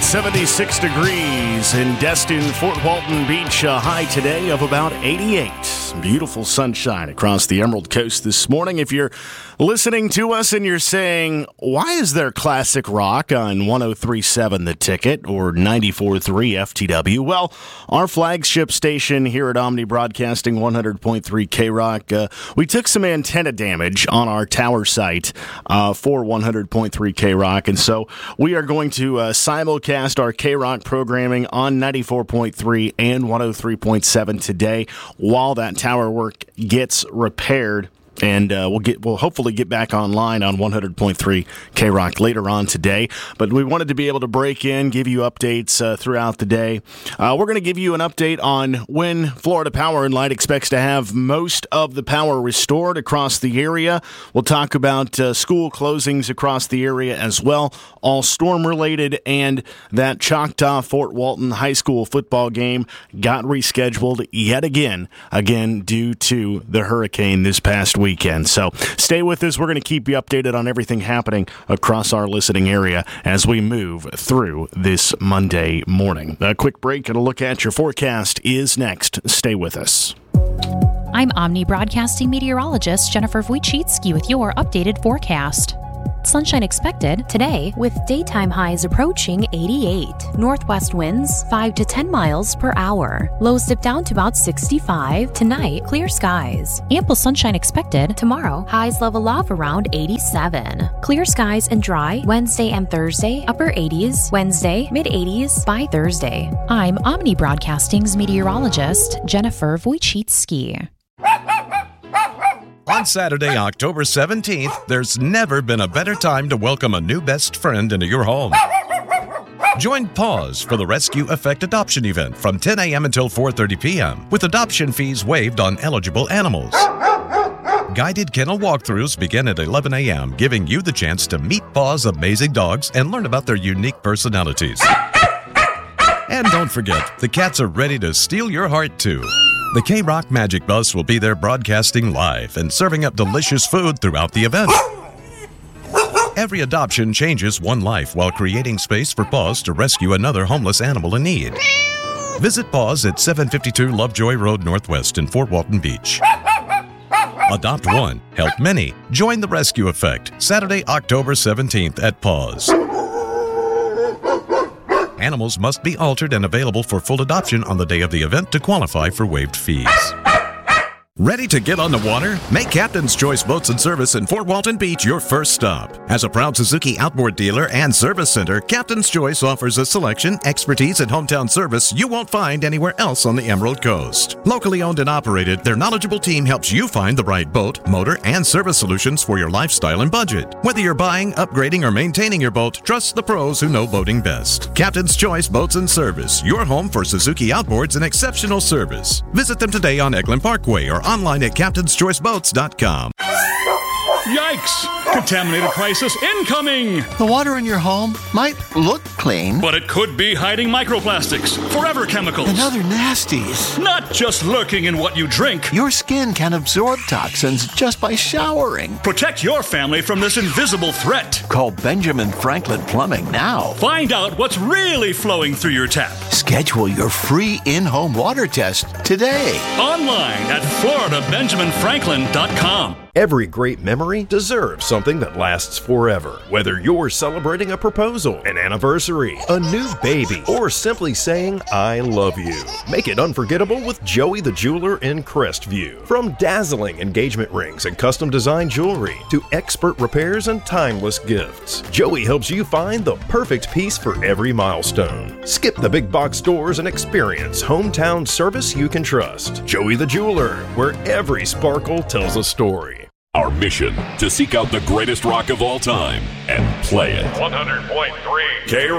76 degrees in Destin, Fort Walton Beach. A high today of about 88. Beautiful sunshine across the Emerald Coast this morning. If you're listening to us and you're saying, why is there classic rock on 103.7 The Ticket or 94.3 FTW? Well, our flagship station here at Omni Broadcasting 100.3 K-Rock, we took some antenna damage on our tower site for 100.3 K-Rock, and so we are going to simulcast our K-Rock programming on 94.3 and 103.7 today while that tower work gets repaired. And we'll hopefully get back online on 100.3 K-Rock later on today. But we wanted to be able to break in, give you updates throughout the day. We're going to give you an update on when Florida Power and Light expects to have most of the power restored across the area. We'll talk about school closings across the area as well, all storm-related, and that Choctaw-Fort Walton High School football game got rescheduled yet again due to the hurricane this past weekend. So stay with us. We're going to keep you updated on everything happening across our listening area as we move through this Monday morning. A quick break and a look at your forecast is next. Stay with us. I'm Omni Broadcasting meteorologist Jennifer Wojcicki with your updated forecast. Sunshine expected today with daytime highs approaching 88. Northwest winds 5 to 10 miles per hour. Lows dip down to about 65. Tonight, clear skies. Ample sunshine expected tomorrow. Highs level off around 87. Clear skies and dry Wednesday and Thursday. Upper 80s. Wednesday, mid 80s by Thursday. I'm Omni Broadcasting's meteorologist Jennifer Wojcicki. On Saturday, October 17th, there's never been a better time to welcome a new best friend into your home. Join Paws for the Rescue Effect Adoption event from 10 a.m. until 4:30 p.m. with adoption fees waived on eligible animals. Guided kennel walkthroughs begin at 11 a.m., giving you the chance to meet Paws' amazing dogs and learn about their unique personalities. And don't forget, the cats are ready to steal your heart, too. The K-Rock Magic Bus will be there broadcasting live and serving up delicious food throughout the event. Every adoption changes one life while creating space for Paws to rescue another homeless animal in need. Visit Paws at 752 Lovejoy Road Northwest in Fort Walton Beach. Adopt one, help many. Join the Rescue Effect, Saturday, October 17th at Paws. Animals must be altered and available for full adoption on the day of the event to qualify for waived fees. Ready to get on the water? Make Captain's Choice Boats and Service in Fort Walton Beach your first stop. As a proud Suzuki outboard dealer and service center, Captain's Choice offers a selection, expertise, and hometown service you won't find anywhere else on the Emerald Coast. Locally owned and operated, their knowledgeable team helps you find the right boat, motor, and service solutions for your lifestyle and budget. Whether you're buying, upgrading, or maintaining your boat, trust the pros who know boating best. Captain's Choice Boats and Service, your home for Suzuki outboards and exceptional service. Visit them today on Eglin Parkway or online at captainschoiceboats.com. Yikes! Contaminated crisis incoming! The water in your home might look clean, but it could be hiding microplastics, forever chemicals, and other nasties. Not just lurking in what you drink. Your skin can absorb toxins just by showering. Protect your family from this invisible threat. Call Benjamin Franklin Plumbing now. Find out what's really flowing through your tap. Schedule your free in-home water test today. Online at FloridaBenjaminFranklin.com. Every great memory deserves something that lasts forever. Whether you're celebrating a proposal, an anniversary, a new baby, or simply saying, I love you. Make it unforgettable with Joey the Jeweler in Crestview. From dazzling engagement rings and custom design jewelry to expert repairs and timeless gifts, Joey helps you find the perfect piece for every milestone. Skip the big box stores and experience hometown service you can trust. Joey the Jeweler, where every sparkle tells a story. Our mission, to seek out the greatest rock of all time and play it. 100.3 K-Rock.